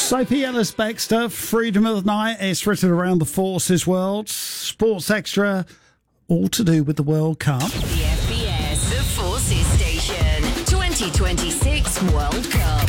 Sophie Ellis-Bextor, Freedom of the Night. It's written around the forces world. Sports Extra, all to do with the World Cup. The FBS, the Forces Station, 2026 World Cup.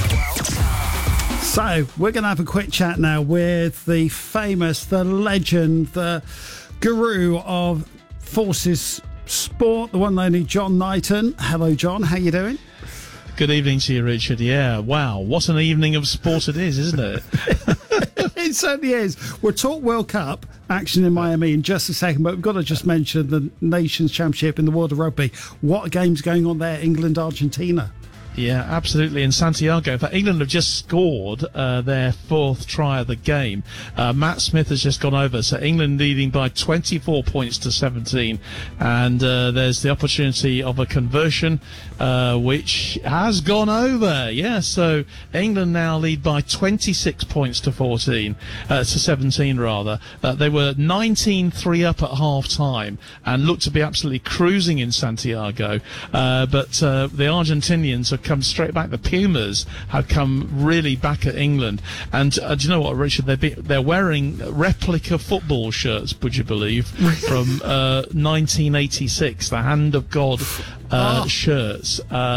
So, we're going to have a quick chat now with the famous, the legend, the guru of forces sport, the one and only John Knighton. Hello, John. How you doing? Good evening to you, Richard. Yeah, wow, what an evening of sport it is, isn't it? It certainly is. We'll talk World Cup action in Miami in just a second, but we've got to just mention the Nations Championship in the world of rugby. What a game's going on there, England-Argentina. Yeah, absolutely. In Santiago, in fact, England have just scored their fourth try of the game. Matt Smith has just gone over, so England leading by 24 points to 17. And there's the opportunity of a conversion, which has gone over. Yeah, so England now lead by 26 points to 14, to 17 rather. They were 19-3 up at half time and looked to be absolutely cruising in Santiago. But the Argentinians have come straight back. The Pumas have come really back at England, and do you know what, Richard? They're wearing replica football shirts, would you believe, from 1986, the Hand of God shirts,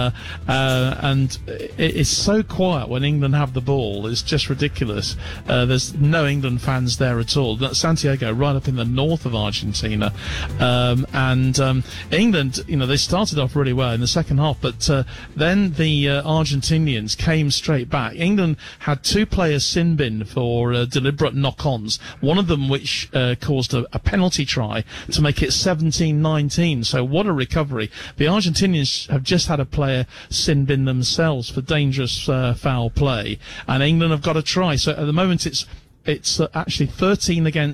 and it's so quiet when England have the ball. It's just ridiculous. There's no England fans there at all. Santiago, right up in the north of Argentina, and England, you know, they started off really well in the second half, but then the Argentinians came straight back. England had two players sin binned for deliberate knock-ons, one of them which caused a penalty try to make it 17-19. So what a recovery. The Argentinians have just had a player sin bin themselves for dangerous foul play, and England have got a try. So at the moment it's actually 13 against